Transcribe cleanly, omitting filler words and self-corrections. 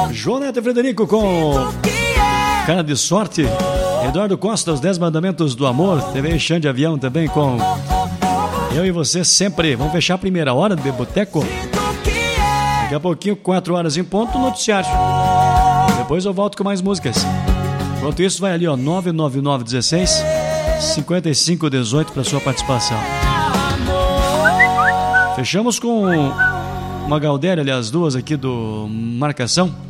João Neto e Frederico com Cara de Sorte. Eduardo Costa, Os 10 Mandamentos do Amor. TV Chão de Avião também com Eu e Você Sempre. Vamos fechar a primeira hora de Boteco. Daqui a pouquinho, 4 horas em ponto, noticiário. Depois eu volto com mais músicas. Enquanto isso, vai ali, ó, 99916-5518 para sua participação. Fechamos com uma Galdéria, aliás, duas aqui do Marcação.